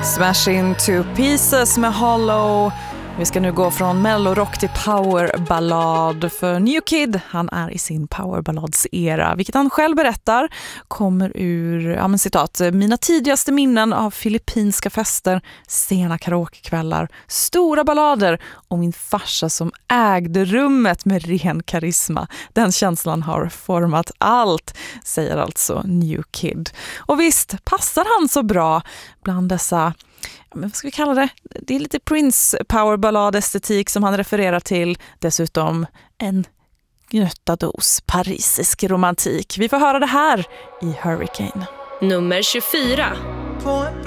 Smash Into Pieces med Hollow. Vi ska nu gå från mellorock till powerballad, för New Kid, han är i sin powerballads-era, vilket han själv berättar kommer ur, citat, mina tidigaste minnen av filippinska fester, sena karaokekvällar, stora ballader och min farsa som ägde rummet med ren karisma. Den känslan har format allt, säger alltså New Kid. Och visst, passar han så bra bland dessa, vad ska vi kalla det? Det är lite Prince powerballad-estetik som han refererar till. Dessutom en gnötta dos parisisk romantik. Vi får höra det här i Hurricane. Nummer 24.